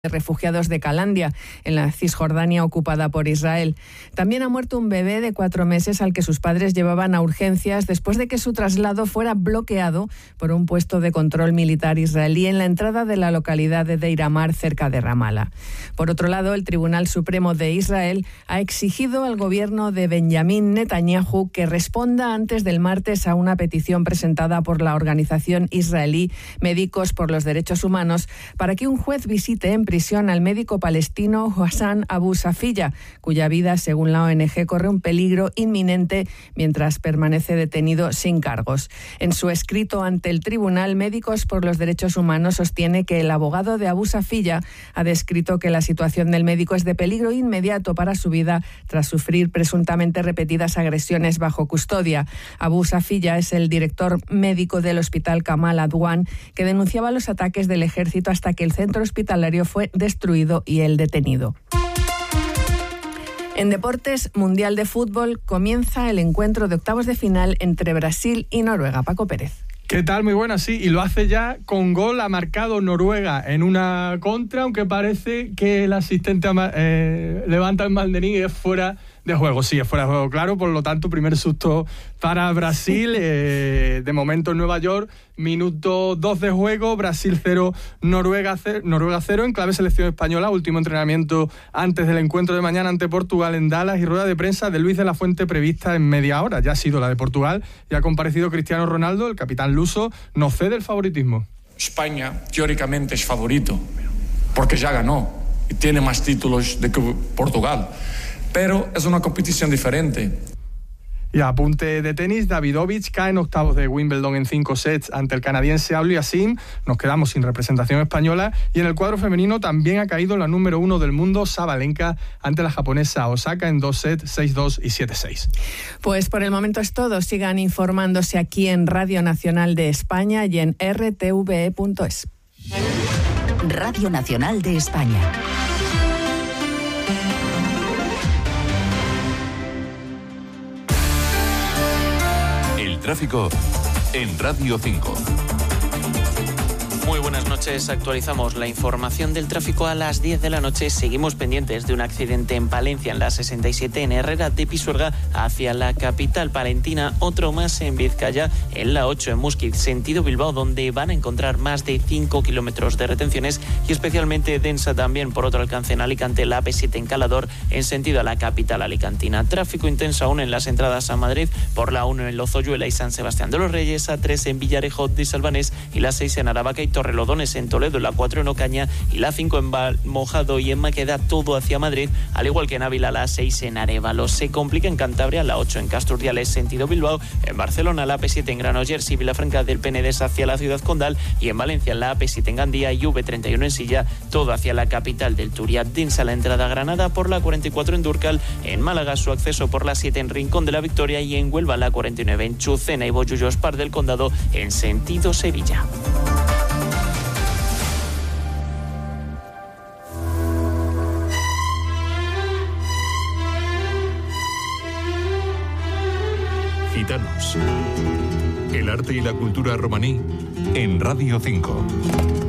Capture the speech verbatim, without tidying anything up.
refugiados de Calandia, en la Cisjordania ocupada por Israel. También ha muerto un bebé de cuatro meses al que sus padres llevaban a urgencias después de que su traslado fuera bloqueado por un puesto de control militar israelí en la entrada de la localidad de Deir Amar, cerca de Ramala. Por otro lado, el Tribunal Supremo de Israel ha exigido al gobierno de Benjamín Netanyahu que responda antes del martes a una petición presentada por la organización israelí Médicos por los Derechos Humanos para que un juez visite en prisión al médico palestino Hassan Abu Safiya, cuya vida, según la O N G, corre un peligro inminente mientras permanece detenido sin cargos. En su escrito ante el tribunal, Médicos por los Derechos Humanos sostiene que el abogado de Abu Safiya ha descrito que la situación del médico es de peligro inmediato para su vida tras sufrir presuntamente repetidas agresiones bajo custodia. Abu Safiya es el director médico del hospital Kamal Adwan, que denunciaba los ataques del ejército hasta que el centro hospitalario fue destruido y él detenido. En deportes, Mundial de Fútbol, comienza el encuentro de octavos de final entre Brasil y Noruega. Paco Pérez. ¿Qué tal? Muy buena, sí, y lo hace ya con gol. Ha marcado Noruega en una contra, aunque parece que el asistente eh, levanta el banderín y es fuera de juego. Sí, es fuera de juego, claro, por lo tanto, primer susto para Brasil. Eh, de momento en Nueva York, minuto dos de juego, Brasil cero, Noruega cero, Noruega cero, en clave selección española, último entrenamiento antes del encuentro de mañana ante Portugal en Dallas, y rueda de prensa de Luis de la Fuente prevista en media hora. Ya ha sido la de Portugal y ha comparecido Cristiano Ronaldo, el capitán luso, no cede el favoritismo. España teóricamente es favorito, porque ya ganó y tiene más títulos de que Portugal. Pero es una competición diferente. Y a apunte de tenis, Davidovich cae en octavos de Wimbledon en cinco sets ante el canadiense Aulia-Sim. Nos quedamos sin representación española. Y en el cuadro femenino también ha caído la número uno del mundo, Sabalenka, ante la japonesa Osaka en dos sets, seis dos y siete seis. Pues por el momento es todo. Sigan informándose aquí en Radio Nacional de España y en r t v e punto es. Radio Nacional de España. Tráfico en Radio cinco. Muy buenas noches, actualizamos la información del tráfico a las diez de la noche. Seguimos pendientes de un accidente en Palencia, en la sesenta y siete, en Herrera de Pisuerga, hacia la capital palentina. Otro más en Vizcaya, en la ocho, en Muskiz, sentido Bilbao, donde van a encontrar más de cinco kilómetros de retenciones, y especialmente densa también por otro alcance en Alicante, la A P siete en Calador, en sentido a la capital alicantina. Tráfico intenso aún en las entradas a Madrid, por la uno en Lozoyuela y San Sebastián de los Reyes, A tres en Villarejo de Salvanés, y la seis en Aravaca y Torrelodones en Toledo, la cuatro en Ocaña y la cinco en Mojado y en Maqueda, todo hacia Madrid, al igual que en Ávila, la seis en Arévalo. Se complica en Cantabria, la ocho en Casturdiales sentido Bilbao, en Barcelona la A P siete en Granollers y Vilafranca del Penedés hacia la ciudad condal, y en Valencia la A P siete en Gandía y V treinta y uno en Silla, todo hacia la capital del Turia. Densa la entrada a Granada por la cuarenta y cuatro en Durcal, en Málaga su acceso por la siete en Rincón de la Victoria, y en Huelva la cuarenta y nueve en Chucena y Bollullos Par del Condado en sentido Sevilla. Gitanos. El arte y la cultura romaní en Radio cinco.